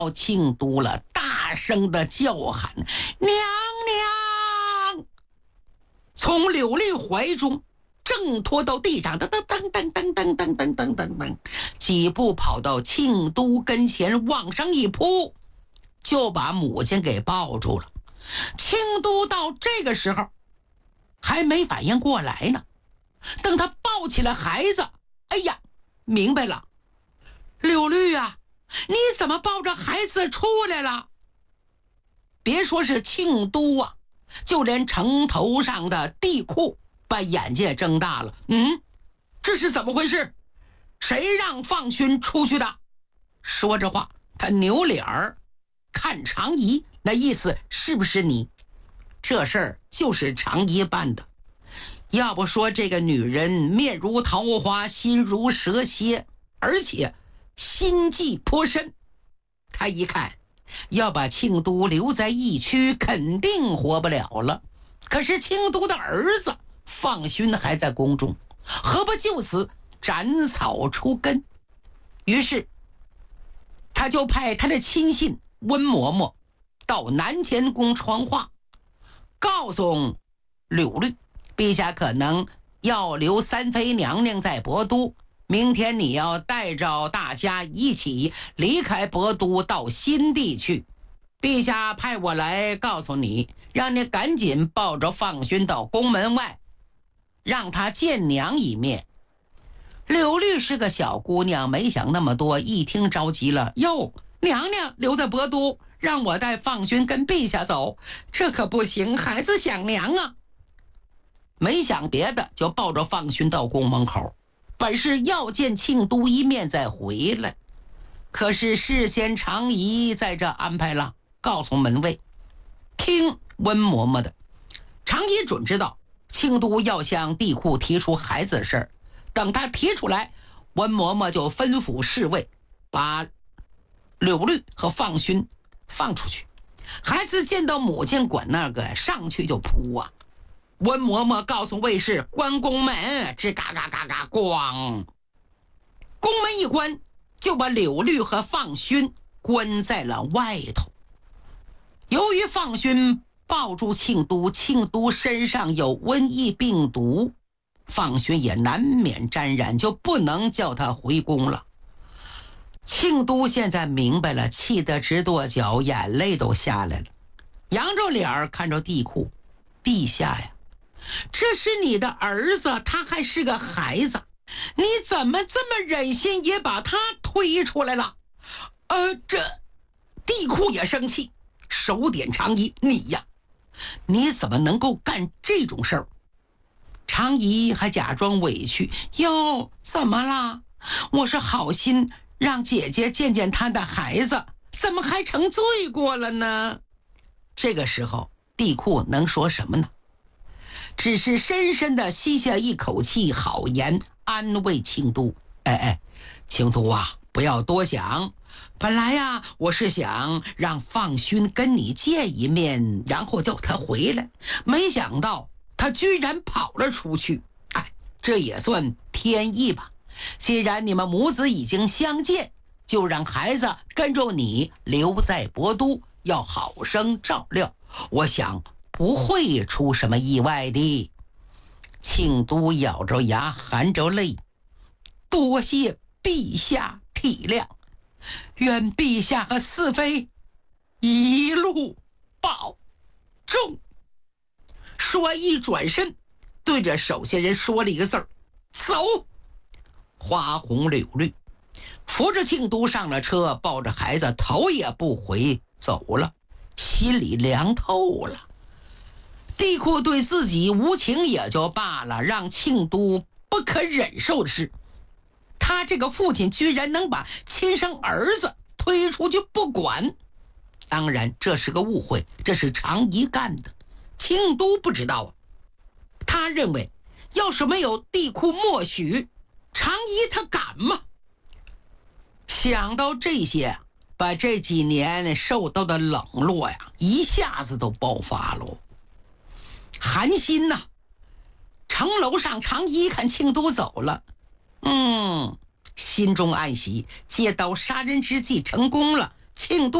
庆都了，大声的叫喊：“娘娘！”从柳绿怀中挣脱到地上，噔噔噔噔噔噔噔噔噔噔噔，几步跑到庆都跟前，往上一扑，就把母亲给抱住了。庆都到这个时候还没反应过来呢，等他抱起了孩子，哎呀，明白了，柳绿啊，你怎么抱着孩子出来了？别说是庆都啊，就连城头上的地库把眼界睁大了。这是怎么回事？谁让放勋出去的？说着话，他扭脸儿看常怡，那意思是不是你？这事儿就是常怡办的。要不说这个女人面如桃花，心如蛇蝎，而且心计颇深。他一看要把庆都留在疫区，肯定活不了了。可是庆都的儿子放勋还在宫中，何不就此斩草除根？于是他就派他的亲信温嬷嬷到南乾宫传话，告诉柳绿，陛下可能要留三妃娘娘在博都，明天你要带着大家一起离开博都到新地去。陛下派我来告诉你，让你赶紧抱着放勋到宫门外，让他见娘一面。柳绿是个小姑娘，没想那么多，一听着急了：“哟，娘娘留在博都，让我带放勋跟陛下走，这可不行，孩子想娘啊！”没想别的，就抱着放勋到宫门口，本是要见庆都一面再回来。可是事先常怡在这安排了，告诉门卫听温嬷嬷的。常怡准知道庆都要向地库提出孩子的事儿，等他提出来，温嬷嬷就吩咐侍卫把柳绿和放勋放出去。孩子见到母亲管那个，上去就扑啊。温嬷嬷告诉卫士关宫门，吱嘎嘎嘎嘎咣，宫门一关，就把柳绿和放勋关在了外头。由于放勋抱住庆都，庆都身上有瘟疫病毒，放勋也难免沾染，就不能叫他回宫了。庆都现在明白了，气得直跺脚，眼泪都下来了，扬着脸看着地库：“陛下呀，这是你的儿子，他还是个孩子，你怎么这么忍心也把他推出来了？”这地库也生气，手点常怡：“你呀，你怎么能够干这种事儿？”常怡还假装委屈：“哟，怎么啦？我是好心让姐姐见见她的孩子，怎么还成罪过了呢？”这个时候地库能说什么呢？只是深深地吸下一口气，好言安慰庆都：“庆都啊，不要多想。本来呀，我是想让放勋跟你见一面，然后叫他回来，没想到他居然跑了出去。这也算天意吧。既然你们母子已经相见，就让孩子跟着你留在博都，要好生照料，我想不会出什么意外的。”庆都咬着牙含着泪：“多谢陛下体谅，愿陛下和四妃一路保重。”说一转身，对着手下人说了一个字儿：“走。”花红柳绿扶着庆都上了车，抱着孩子头也不回走了，心里凉透了。地库对自己无情也就罢了，让庆都不可忍受的是，他这个父亲居然能把亲生儿子推出去不管。当然这是个误会，这是常怡干的，庆都不知道啊。他认为要是没有地库默许，常怡他敢吗？想到这些，把这几年受到的冷落呀，一下子都爆发了。寒心呐！城楼上常怡看庆都走了，心中暗喜，借刀杀人之计成功了， 庆多。